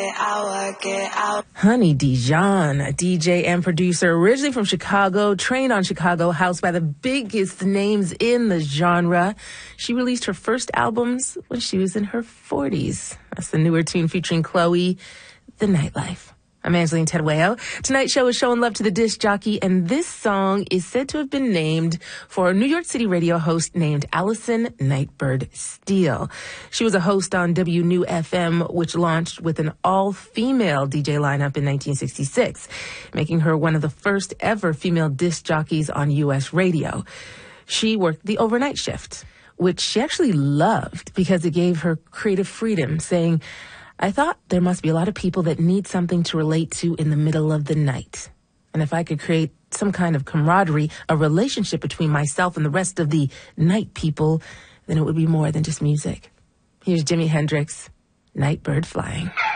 Honey Dijon, a DJ and producer originally from Chicago, trained on Chicago house by the biggest names in the genre. She released her first albums when she was in her 40s. That's the newer tune featuring Chloe, The Nightlife. I'm Angeline Tedweo. Tonight's show is showing love to the disc jockey, and this song is said to have been named for a New York City radio host named Allison Nightbird Steele. She was a host on WNew FM, which launched with an all-female DJ lineup in 1966, making her one of the first ever female disc jockeys on U.S. radio. She worked the overnight shift, which she actually loved because it gave her creative freedom, saying, "I thought there must be a lot of people that need something to relate to in the middle of the night. And if I could create some kind of camaraderie, a relationship between myself and the rest of the night people, then it would be more than just music." Here's Jimi Hendrix, Nightbird Flying.